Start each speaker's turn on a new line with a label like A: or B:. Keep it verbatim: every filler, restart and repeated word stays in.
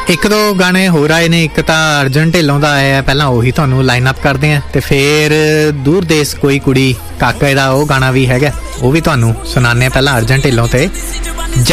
A: एक दो गाने होर आए ने, एक तां अर्जन ढिल्लों दा आया, पहलां ओही तुहानूं लाइन अप करदे आ ते फिर दूर देश कोई कुड़ी काके दा ओह गाना भी हैगा, ओह भी तुहानूं सुनाने। पहलां अर्जन ढिल्लों ते